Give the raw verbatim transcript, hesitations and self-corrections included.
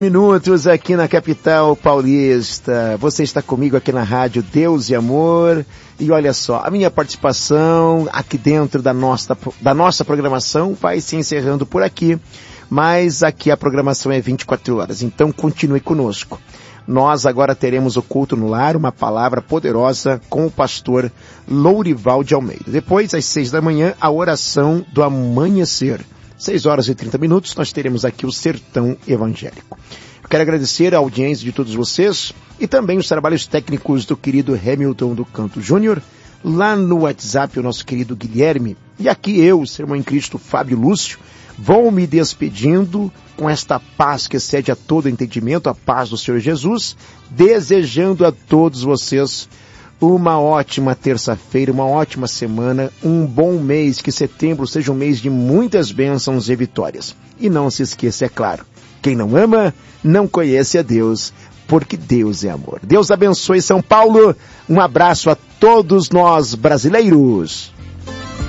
Minutos aqui na capital paulista. Você está comigo aqui na rádio Deus e Amor. E olha só, a minha participação aqui dentro da nossa, da nossa programação vai se encerrando por aqui. Mas aqui a programação é vinte e quatro horas, então continue conosco. Nós agora teremos o culto no lar, uma palavra poderosa com o pastor Lourival de Almeida. Depois, às seis da manhã, a oração do amanhecer. seis horas e trinta minutos, nós teremos aqui o Sertão Evangélico. Eu quero agradecer a audiência de todos vocês e também os trabalhos técnicos do querido Hamilton do Canto Júnior, lá no WhatsApp o nosso querido Guilherme, e aqui eu, seu irmão em Cristo, Fábio Lúcio, vou me despedindo com esta paz que excede a todo entendimento, a paz do Senhor Jesus, desejando a todos vocês uma ótima terça-feira, uma ótima semana, um bom mês, que setembro seja um mês de muitas bênçãos e vitórias. E não se esqueça, é claro, quem não ama, não conhece a Deus, porque Deus é amor. Deus abençoe São Paulo, um abraço a todos nós brasileiros.